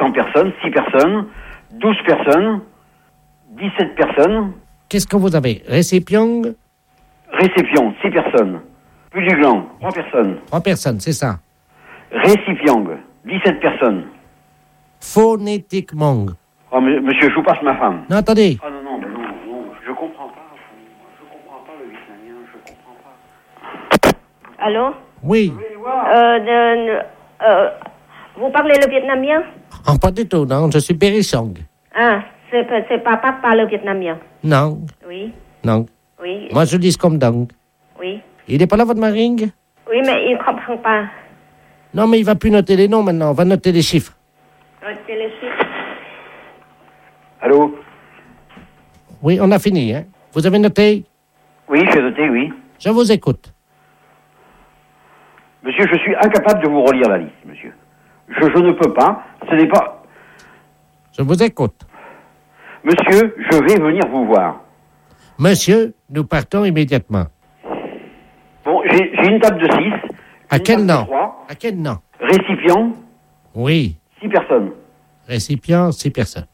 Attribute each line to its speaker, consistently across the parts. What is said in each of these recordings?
Speaker 1: 100 personnes, 6 personnes, 12 personnes, 17 personnes.
Speaker 2: Qu'est-ce que vous avez? Récipient?
Speaker 1: Récipient, 6 personnes. Plus du gland, 3 personnes.
Speaker 2: 3 personnes, c'est ça.
Speaker 1: Récipient, 17 personnes.
Speaker 2: Phonétiquement.
Speaker 1: Oh, monsieur, je vous passe ma femme.
Speaker 2: Non, attendez.
Speaker 1: Ah non, je comprends pas. Je comprends pas le vietnamien, je comprends pas.
Speaker 3: Allô?
Speaker 2: Oui.
Speaker 3: Vous parlez le vietnamien?
Speaker 2: Oh, pas du tout, non. Je suis Périsong.
Speaker 3: Ah, c'est papa qui parle le vietnamien.
Speaker 2: Non.
Speaker 3: Oui.
Speaker 2: Non.
Speaker 3: Oui.
Speaker 2: Moi, je dis comme donc.
Speaker 3: Oui.
Speaker 2: Il n'est pas là, votre maring?
Speaker 3: Oui, mais il ne comprend pas.
Speaker 2: Non, mais il va plus noter les noms maintenant. On va noter les chiffres.
Speaker 3: Notez les chiffres.
Speaker 1: Allô?
Speaker 2: Oui, on a fini, hein. Vous avez noté?
Speaker 1: Oui, j'ai noté, oui.
Speaker 2: Je vous écoute.
Speaker 1: Monsieur, je suis incapable de vous relire la liste, monsieur. Je ne peux pas. Ce n'est pas...
Speaker 2: Je vous écoute.
Speaker 1: Monsieur, je vais venir vous voir.
Speaker 2: Monsieur, nous partons immédiatement.
Speaker 1: Bon, j'ai une table de 6.
Speaker 2: À quel nom?
Speaker 1: 3,
Speaker 2: À quel nom?
Speaker 1: récipient,
Speaker 2: Oui.
Speaker 1: 6 personnes.
Speaker 2: Récipient, 6 personnes.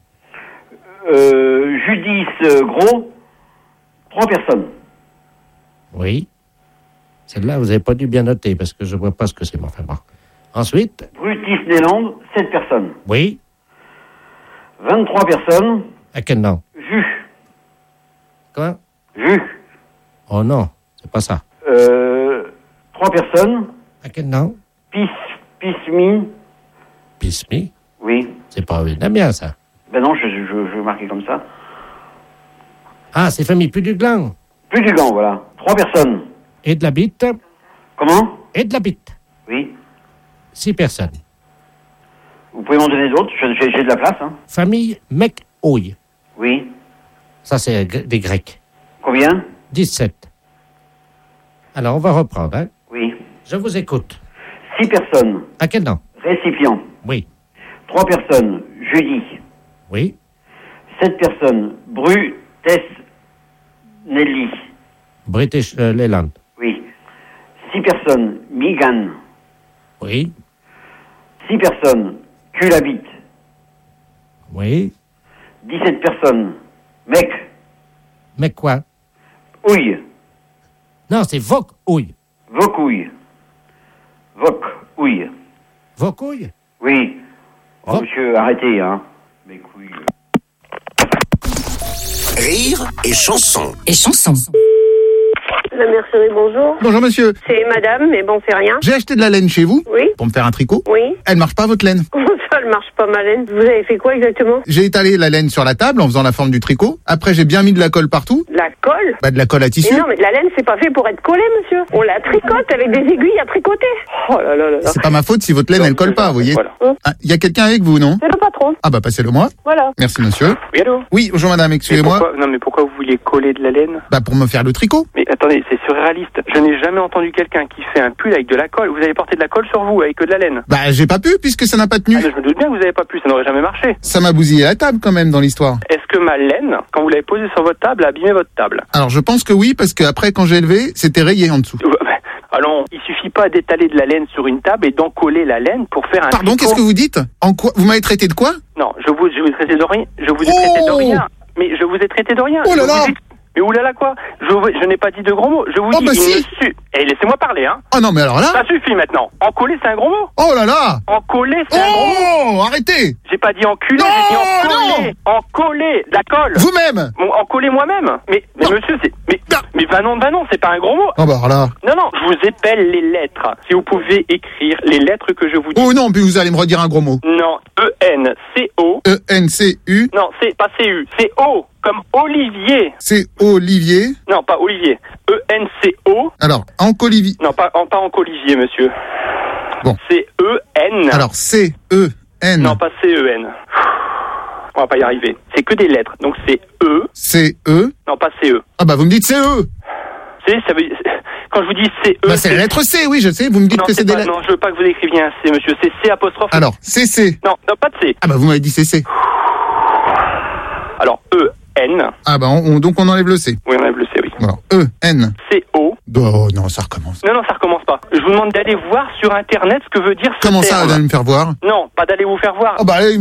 Speaker 1: Judice gros, 3 personnes.
Speaker 2: Oui. Celle-là, vous n'avez pas dû bien noter parce que je ne vois pas ce que c'est. Mais enfin bon. Ensuite?
Speaker 1: Brutus Néland, 7 personnes.
Speaker 2: Oui.
Speaker 1: 23 personnes.
Speaker 2: À quel nom?
Speaker 1: Jus.
Speaker 2: Quoi?
Speaker 1: Jus.
Speaker 2: Oh non, c'est pas ça.
Speaker 1: 3 personnes.
Speaker 2: À quel nom?
Speaker 1: Pismi.
Speaker 2: Pismi?
Speaker 1: Oui.
Speaker 2: C'est pas vietnamien, ça.
Speaker 1: Ben non, je vais marquer comme ça.
Speaker 2: Ah, c'est famille plus du gland.
Speaker 1: Plus du gant, voilà. 3 personnes.
Speaker 2: Et de la bite?
Speaker 1: Comment?
Speaker 2: Et de la bite.
Speaker 1: Oui.
Speaker 2: 6 personnes.
Speaker 1: Vous pouvez m'en donner d'autres? J'ai de la place, hein.
Speaker 2: Famille Mec-Ouille.
Speaker 1: Oui.
Speaker 2: Ça, c'est des Grecs.
Speaker 1: Combien?
Speaker 2: 17. Alors, on va reprendre, hein.
Speaker 1: Oui.
Speaker 2: Je vous écoute.
Speaker 1: 6 personnes.
Speaker 2: À quel nom?
Speaker 1: Récipient.
Speaker 2: Oui.
Speaker 1: 3 personnes. Judy.
Speaker 2: Oui.
Speaker 1: 7 personnes. Nelly.
Speaker 2: British Leyland.
Speaker 1: Oui. 6 personnes. Migan.
Speaker 2: Oui.
Speaker 1: 6 personnes. Culabite.
Speaker 2: Oui.
Speaker 1: 17 personnes. Mec.
Speaker 2: Mais quoi?
Speaker 1: Ouille.
Speaker 2: Non, c'est Voc-Ouille.
Speaker 1: Vocouille. Voc-ouille.
Speaker 2: Voc-Ouille?
Speaker 1: Oui. Oh, monsieur, arrêtez, hein. Mes couilles.
Speaker 4: Rire et chanson.
Speaker 5: Et chanson.
Speaker 6: La mercerie, bonjour.
Speaker 7: Bonjour monsieur,
Speaker 6: C'est madame, mais bon, c'est rien.
Speaker 7: j'ai acheté de la laine chez vous
Speaker 6: Oui,
Speaker 7: pour me faire un tricot.
Speaker 6: oui.
Speaker 7: Elle marche pas votre laine.
Speaker 6: Comment ça, elle marche pas, ma laine? Vous avez fait quoi exactement?
Speaker 7: J'ai étalé la laine sur la table en faisant la forme du tricot. Après j'ai bien mis de la colle partout.
Speaker 6: De la colle?
Speaker 7: De la colle à tissu.
Speaker 6: Mais non, mais de la laine, c'est pas fait pour être collé, monsieur. On la tricote avec des aiguilles à tricoter. Oh là là là là.
Speaker 7: C'est pas ma faute si votre laine elle colle pas, vous voyez.
Speaker 6: Voilà.
Speaker 7: Ah, y a quelqu'un avec vous, non?
Speaker 6: C'est le patron.
Speaker 7: Ah bah passez-le moi.
Speaker 6: Voilà.
Speaker 7: Merci monsieur.
Speaker 8: Oui, allô?
Speaker 7: Oui, bonjour madame, excusez-moi.
Speaker 8: Non, mais pourquoi vous vouliez coller de la laine?
Speaker 7: Bah pour me faire le tricot.
Speaker 8: Mais attendez, c'est surréaliste. Je n'ai jamais entendu quelqu'un qui fait un pull avec de la colle. Vous avez porté de la colle sur vous avec que de la laine.
Speaker 7: Bah j'ai pas pu puisque ça n'a pas tenu.
Speaker 8: Ah, mais je me doute bien que vous n'avez pas pu, ça n'aurait jamais marché.
Speaker 7: Ça m'a bousillé la table quand même dans l'histoire.
Speaker 8: Est-ce que ma laine, quand vous l'avez posée sur votre table, a abîmé votre table?
Speaker 7: Alors je pense que oui parce que après quand j'ai élevé, c'était rayé en dessous.
Speaker 8: Alors, il suffit pas d'étaler de la laine sur une table et d'encoller la laine pour faire un
Speaker 7: Pardon,
Speaker 8: tricot.
Speaker 7: qu'est-ce que vous dites? En quoi? Vous m'avez traité de quoi?
Speaker 8: Non, je vous ai traité de rien. Je vous ai traité de rien. Mais je vous ai traité de rien.
Speaker 7: Oh là là.
Speaker 8: Mais oulala quoi? Je n'ai pas dit de gros mots. Je vous dis,
Speaker 7: bah si.
Speaker 8: Eh, laissez-moi parler, hein.
Speaker 7: Oh non mais alors là.
Speaker 8: Ça suffit maintenant. Encoller, c'est un gros mot.
Speaker 7: Oh là là.
Speaker 8: Encoller, c'est un gros mot.
Speaker 7: Oh, arrêtez.
Speaker 8: J'ai pas dit enculer,
Speaker 7: Non,
Speaker 8: j'ai dit encoller. Encoller, de la colle.
Speaker 7: Vous-même.
Speaker 8: Bon, encoller moi-même. Mais monsieur, c'est... Mais bah non, c'est pas un gros mot.
Speaker 7: Oh bah alors là.
Speaker 8: Non, je vous épelle les lettres. Si vous pouvez écrire les lettres que je vous dis.
Speaker 7: Oh non, puis vous allez me redire un gros mot.
Speaker 8: Non, E-N-C-O.
Speaker 7: E-N-C-U.
Speaker 8: Non, c'est pas C-U, c'est O, comme Olivier.
Speaker 7: C'est Olivier.
Speaker 8: Non, pas Olivier. E-N-C-O.
Speaker 7: Alors, Anque-Olivier.
Speaker 8: Non, pas Olivier, monsieur.
Speaker 7: Bon.
Speaker 8: C'est E-N.
Speaker 7: Alors, C-E-N.
Speaker 8: Non, pas C-E-N. On va pas y arriver. C'est que des lettres. Donc c'est E.
Speaker 7: C-E.
Speaker 8: Non, pas C-E.
Speaker 7: Ah bah vous me dites C-E.
Speaker 8: Ça veut... Quand je vous dis C-E...
Speaker 7: Bah c'est la lettre C, oui, je sais. Vous me dites
Speaker 8: non,
Speaker 7: que c'est des
Speaker 8: pas...
Speaker 7: lettres.
Speaker 8: Non, je veux pas que vous écriviez un C, monsieur. C'est C apostrophe.
Speaker 7: Alors, C-C.
Speaker 8: Non, pas de C.
Speaker 7: Ah bah vous m'avez dit C-C.
Speaker 8: Alors, E-N.
Speaker 7: Ah bah donc on enlève le C.
Speaker 8: Oui, on enlève le C, oui.
Speaker 7: Alors, E-N.
Speaker 8: C-O.
Speaker 7: Oh non, ça recommence.
Speaker 8: Non, ça recommence pas. Je vous demande d'aller voir sur Internet ce que veut dire ce
Speaker 7: Comment
Speaker 8: terme.
Speaker 7: ça, d'aller me faire voir?
Speaker 8: Non, pas d'aller vous faire voir.
Speaker 7: Oh bah allez,